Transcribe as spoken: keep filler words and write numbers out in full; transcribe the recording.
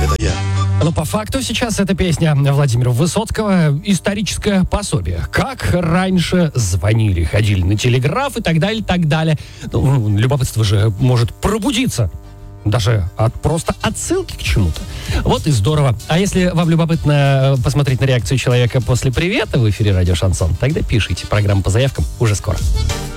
это я. Но по факту сейчас эта песня Владимира Высоцкого историческое пособие. Как раньше звонили, ходили на телеграф и так далее, так далее. Ну, любопытство же может пробудиться. Даже от просто отсылки к чему-то. Вот и здорово. А если вам любопытно посмотреть на реакцию человека после привета в эфире «Радио Шансон», тогда пишите. Программа по заявкам уже скоро.